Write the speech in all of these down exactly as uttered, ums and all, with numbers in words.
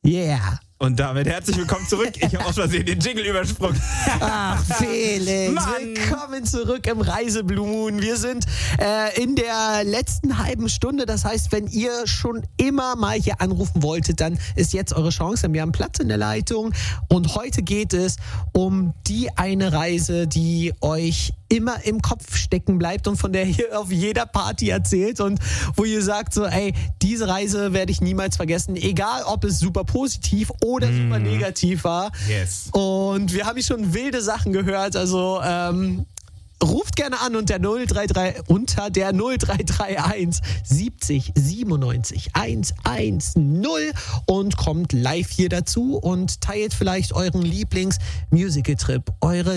Yeah. Und damit herzlich willkommen zurück. Ich habe aus Versehen den Jingle übersprungen. Ach, Felix. Mann. Willkommen zurück im Reise-Blue Moon. Wir sind äh, in der letzten halben Stunde. Das heißt, wenn ihr schon immer mal hier anrufen wolltet, dann ist jetzt eure Chance. Denn wir haben Platz in der Leitung. Und heute geht es um die eine Reise, die euch immer im Kopf stecken bleibt und von der ihr auf jeder Party erzählt und wo ihr sagt so, ey, diese Reise werde ich niemals vergessen, egal ob es super positiv oder super negativ war. Yes. Und wir haben hier schon wilde Sachen gehört, also ähm, ruft gerne an unter null drei drei unter der null drei drei eins siebzig siebenundneunzig hundertzehn und kommt live hier dazu und teilt vielleicht euren Lieblings-Musical-Trip, eure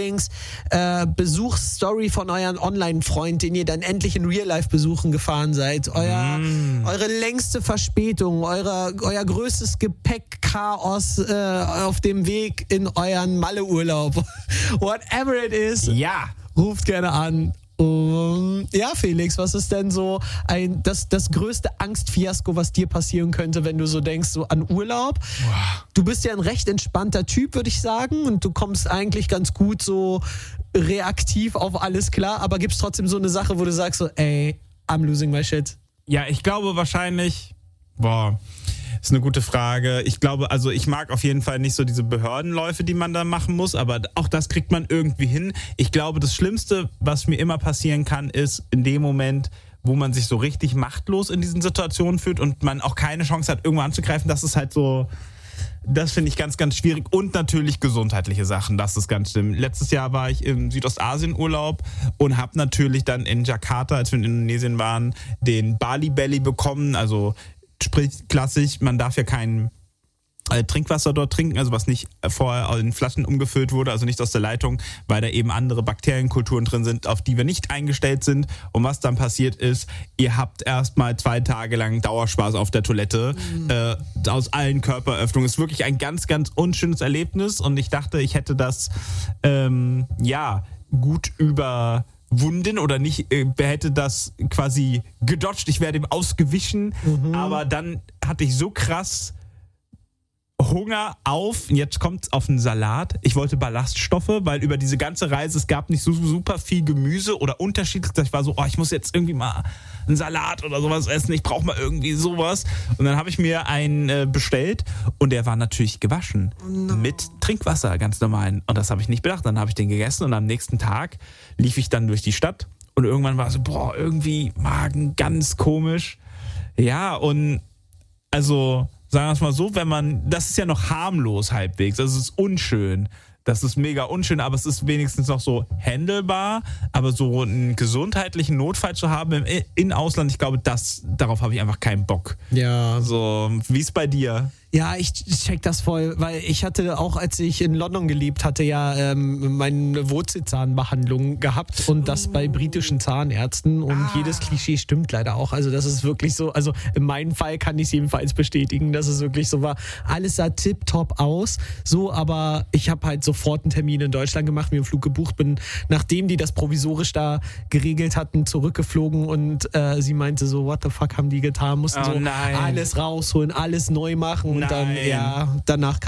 Lieblings-Besuchsstory von euren Online-Freund, den ihr dann endlich in Real-Life besuchen gefahren seid, euer, mm. eure längste Verspätung, eure, euer größtes Gepäckchaos äh, auf dem Weg in euren Malle-Urlaub. Whatever it is. Ja. Ruft gerne an. Um, ja, Felix, was ist denn so ein, das, das größte Angstfiasko, was dir passieren könnte, wenn du so denkst, so an Urlaub? Wow. Du bist ja ein recht entspannter Typ, würde ich sagen, und du kommst eigentlich ganz gut so reaktiv auf alles klar, aber gibt's trotzdem so eine Sache, wo du sagst so, ey, I'm losing my shit? Ja, ich glaube wahrscheinlich, boah, ist eine gute Frage. Ich glaube, also ich mag auf jeden Fall nicht so diese Behördenläufe, die man da machen muss, aber auch das kriegt man irgendwie hin. Ich glaube, das Schlimmste, was mir immer passieren kann, ist in dem Moment, wo man sich so richtig machtlos in diesen Situationen fühlt und man auch keine Chance hat, irgendwo anzugreifen. Das ist halt so, das finde ich ganz, ganz schwierig. Und natürlich gesundheitliche Sachen, das ist ganz schlimm. Letztes Jahr war ich im Südostasien-Urlaub und habe natürlich dann in Jakarta, als wir in Indonesien waren, den Bali Belly bekommen, also sprich klassisch, man darf ja kein äh, Trinkwasser dort trinken, also was nicht vorher in Flaschen umgefüllt wurde, also nicht aus der Leitung, weil da eben andere Bakterienkulturen drin sind, auf die wir nicht eingestellt sind. Und was dann passiert ist, ihr habt erstmal zwei Tage lang Dauerspaß auf der Toilette, mhm. äh, aus allen Körperöffnungen. Ist wirklich ein ganz, ganz unschönes Erlebnis und ich dachte, ich hätte das ähm, ja gut über Wunden oder nicht, äh, hätte das quasi gedodged, ich wäre dem ausgewichen, mhm. aber dann hatte ich so krass Hunger auf, jetzt kommt es auf einen Salat. Ich wollte Ballaststoffe, weil über diese ganze Reise, es gab nicht so super viel Gemüse oder unterschiedlich. Ich war so, oh, ich muss jetzt irgendwie mal einen Salat oder sowas essen. Ich brauche mal irgendwie sowas. Und dann habe ich mir einen äh, bestellt und der war natürlich gewaschen. Oh no. Mit Trinkwasser, ganz normal. Und das habe ich nicht bedacht. Dann habe ich den gegessen und am nächsten Tag lief ich dann durch die Stadt und irgendwann war so, boah, irgendwie Magen ganz komisch. Ja, und also sagen wir es mal so, wenn man, das ist ja noch harmlos halbwegs, also es ist unschön, das ist mega unschön, aber es ist wenigstens noch so handelbar, aber so einen gesundheitlichen Notfall zu haben im in Ausland, ich glaube, das, darauf habe ich einfach keinen Bock. Ja. So, wie ist bei dir? Ja, ich check das voll, weil ich hatte auch, als ich in London gelebt hatte, ja ähm, meine Wurzelzahnbehandlung gehabt und das bei britischen Zahnärzten und ah. jedes Klischee stimmt leider auch. Also das ist wirklich so, also in meinem Fall kann ich es jedenfalls bestätigen, dass es wirklich so war. Alles sah tipptopp aus, so, aber ich habe halt sofort einen Termin in Deutschland gemacht, mir einen Flug gebucht, bin, nachdem die das provisorisch da geregelt hatten, zurückgeflogen und äh, sie meinte so, what the fuck haben die getan, mussten oh, so nein. alles rausholen, alles neu machen. Und dann, ja, danach kam